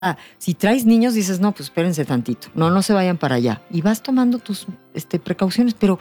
si traes niños, dices, no, pues espérense tantito, no se vayan para allá. Y vas tomando tus precauciones, pero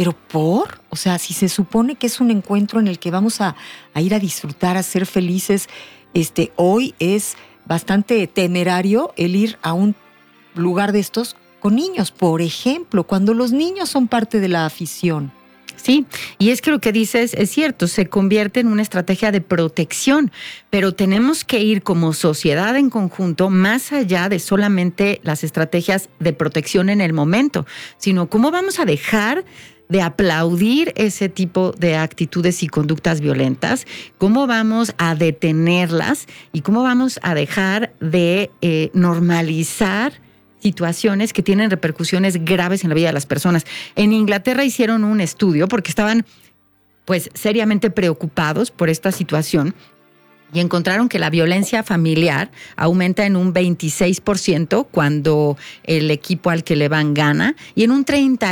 o sea, si se supone que es un encuentro en el que vamos a ir a disfrutar, a ser felices, hoy es bastante temerario el ir a un lugar de estos con niños, por ejemplo, cuando los niños son parte de la afición. Sí, y es que lo que dices es cierto, se convierte en una estrategia de protección, pero tenemos que ir como sociedad en conjunto más allá de solamente las estrategias de protección en el momento, sino cómo vamos a dejar de aplaudir ese tipo de actitudes y conductas violentas, cómo vamos a detenerlas y cómo vamos a dejar de normalizar situaciones que tienen repercusiones graves en la vida de las personas. En Inglaterra hicieron un estudio porque estaban pues seriamente preocupados por esta situación y encontraron que la violencia familiar aumenta en un 26% cuando el equipo al que le van gana y en un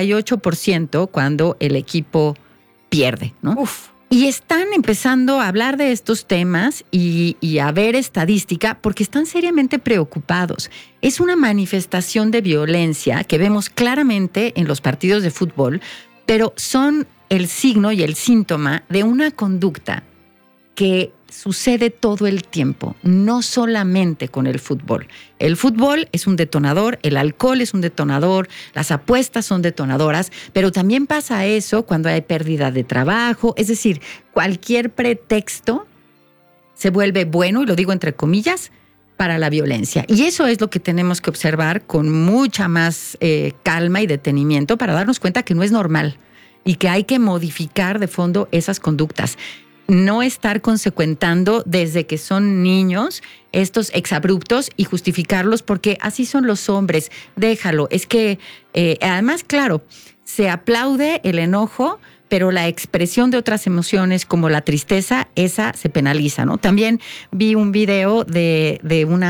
38% cuando el equipo pierde, ¿no? Uf. Y están empezando a hablar de estos temas y a ver estadística porque están seriamente preocupados. Es una manifestación de violencia que vemos claramente en los partidos de fútbol, pero son el signo y el síntoma de una conducta que sucede todo el tiempo, no solamente con el fútbol. El fútbol es un detonador, el alcohol es un detonador, las apuestas son detonadoras, pero también pasa eso cuando hay pérdida de trabajo, es decir, cualquier pretexto se vuelve bueno, y lo digo entre comillas, para la violencia. Y eso es lo que tenemos que observar con mucha más calma y detenimiento para darnos cuenta que no es normal y que hay que modificar de fondo esas conductas. No estar consecuentando desde que son niños estos exabruptos y justificarlos porque así son los hombres, déjalo. Es que además, claro, se aplaude el enojo, pero la expresión de otras emociones como la tristeza, esa se penaliza, ¿no? También vi un video de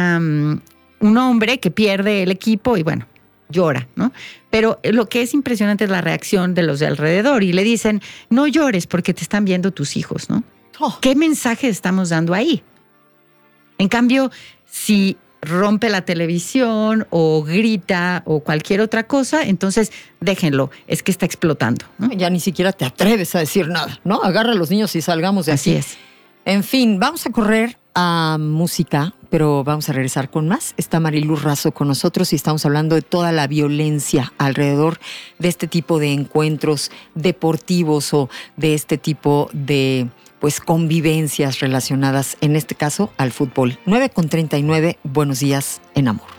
un hombre que pierde el equipo y bueno, llora, ¿no? Pero lo que es impresionante es la reacción de los de alrededor y le dicen, no llores porque te están viendo tus hijos, ¿no? Oh. ¿Qué mensaje estamos dando ahí? En cambio, si rompe la televisión o grita o cualquier otra cosa, entonces déjenlo, es que está explotando, ¿no? Ya ni siquiera te atreves a decir nada, ¿no? Agarra a los niños y salgamos de aquí. Así es. En fin, vamos a correr a música, pero vamos a regresar con más. Está Mariluz Razo con nosotros y estamos hablando de toda la violencia alrededor de este tipo de encuentros deportivos o de este tipo de convivencias relacionadas, en este caso, al fútbol. 9:39, buenos días en amor.